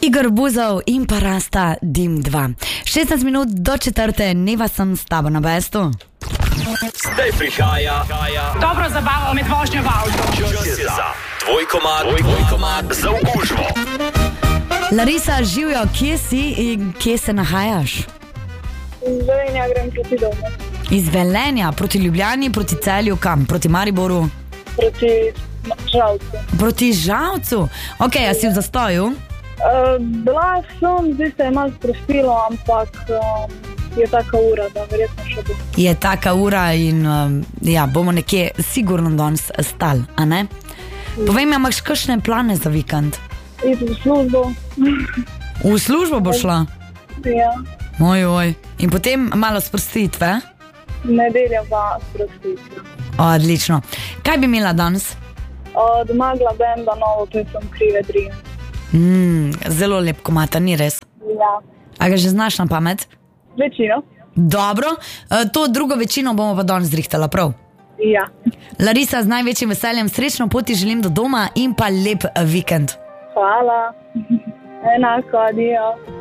Igor Buzov in pa Rasta Dim 2. 16 minut do 4. Neva sem s tabo na bestu. Zdaj prihaja dobro zabavo med vožnjo v avtu. Čas je za tvoj komad za okužbo. Larisa, živijo, kje si in kje se nahajaš? Iz Velenja grem proti domu. Iz Velenja, proti Ljubljani, proti Celju, kam? Proti Mariboru? Proti Žalcu. Proti Žalcu? Ok, a si v zastoju? Bila sem, zdaj se je malo sprostilo, ampak je taka ura, da verjetno še bo. Je taka ura in bomo nekje sigurno danes stali, a ne? Povej mi, imaš kakšne plane za vikend? Iti v službo. V službo bo šla? Ja. Oj. In potem malo sprostitve? Nedelja pa sprostitve. Odlično. Kaj bi imela danes? Doma benda novo pesem Krive drine. Zelo lep komata, ni res? Ja. A ga že znaš na pamet? Večino. Dobro, to drugo večino bomo pa danes zrihtala, prav? Ja. Larisa, z največjim veseljem, srečno pot ti želim do doma in pa lep vikend. Hvala. Enako, adijo.